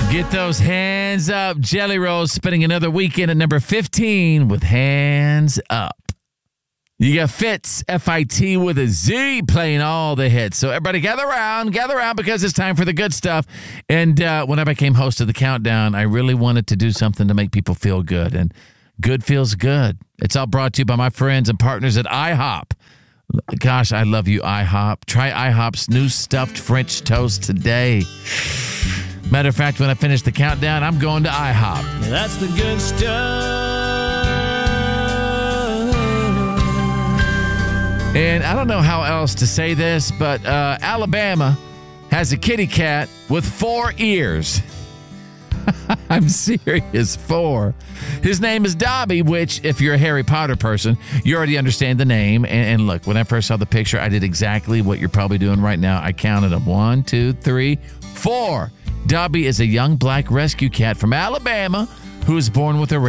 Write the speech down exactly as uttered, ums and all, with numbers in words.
Get those hands up. Jelly Rolls spending another weekend at number fifteen with Hands Up. You got Fitz, F I T with a Z, playing all the hits. So everybody gather around, gather around because it's time for the good stuff. And uh, when I became host of the Countdown, I really wanted to do something to make people feel good. And good feels good. It's all brought to you by my friends and partners at IHOP. Gosh, I love you, IHOP. Try IHOP's new stuffed French toast today. Matter of fact, when I finish the countdown, I'm going to IHOP. That's the good stuff. And I don't know how else to say this, but uh, Alabama has a kitty cat with four ears. I'm serious, four. His name is Dobby, which, if you're a Harry Potter person, you already understand the name. And, and look, when I first saw the picture, I did exactly what you're probably doing right now. I counted them. One, two, three, four. Dobby is a young black rescue cat from Alabama who was born with a